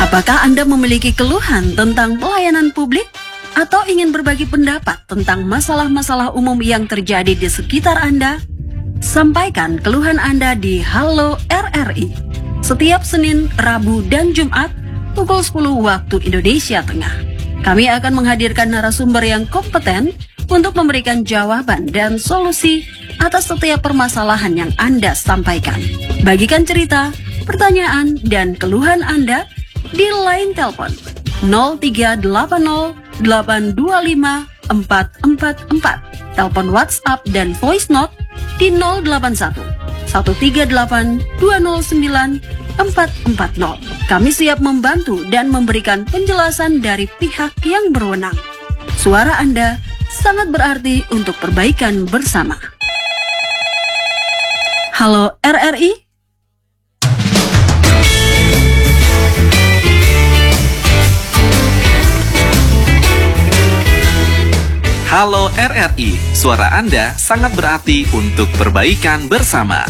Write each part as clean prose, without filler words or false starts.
Apakah Anda memiliki keluhan tentang pelayanan publik? Atau ingin berbagi pendapat tentang masalah-masalah umum yang terjadi di sekitar Anda? Sampaikan keluhan Anda di Halo RRI setiap Senin, Rabu, dan Jumat pukul 10 waktu Indonesia Tengah. Kami akan menghadirkan narasumber yang kompeten untuk memberikan jawaban dan solusi atas setiap permasalahan yang Anda sampaikan. Bagikan cerita, pertanyaan, dan keluhan Anda di line telepon 0380 825 444, telepon WhatsApp dan voice note di 081 138 209 440. Kami siap membantu dan memberikan penjelasan dari pihak yang berwenang. Suara Anda sangat berarti untuk perbaikan bersama. Halo RRI. Halo RRI, suara Anda sangat berarti untuk perbaikan bersama.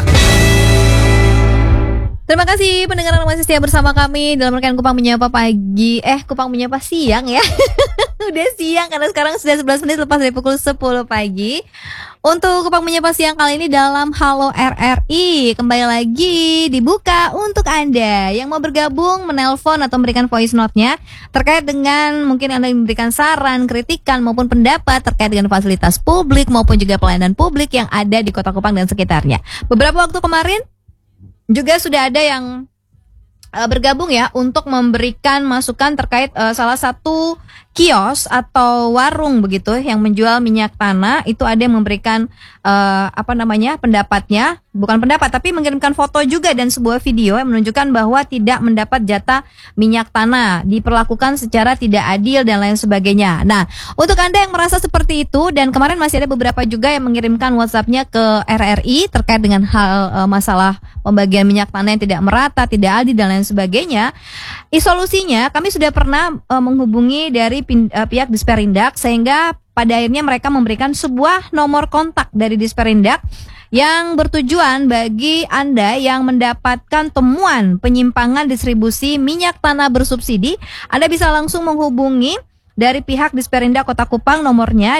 Terima kasih pendengar yang masih setia bersama kami dalam rangkaian Kupang Menyapa Pagi. Kupang Menyapa Siang ya. Udah siang karena sekarang sudah 11 menit lepas dari pukul 10 pagi. Untuk Kupang Menyapa Siang kali ini dalam Halo RRI kembali lagi dibuka untuk Anda yang mau bergabung, menelpon atau memberikan voice note-nya terkait dengan mungkin Anda memberikan saran, kritikan maupun pendapat terkait dengan fasilitas publik maupun juga pelayanan publik yang ada di Kota Kupang dan sekitarnya. Beberapa waktu kemarin juga sudah ada yang bergabung ya untuk memberikan masukan terkait salah satu kios atau warung begitu yang menjual minyak tanah. Itu ada yang memberikan pendapatnya, bukan pendapat tapi mengirimkan foto juga dan sebuah video yang menunjukkan bahwa tidak mendapat jatah minyak tanah, diperlakukan secara tidak adil dan lain sebagainya. Nah, untuk Anda yang merasa seperti itu dan kemarin masih ada beberapa juga yang mengirimkan WhatsApp-nya ke RRI terkait dengan hal masalah pembagian minyak tanah yang tidak merata, tidak adil dan lain sebagainya. Solusinya kami sudah pernah menghubungi dari pihak Disperindak sehingga pada akhirnya mereka memberikan sebuah nomor kontak dari Disperindak yang bertujuan bagi Anda yang mendapatkan temuan penyimpangan distribusi minyak tanah bersubsidi. Anda bisa langsung menghubungi dari pihak Disperindak Kota Kupang nomornya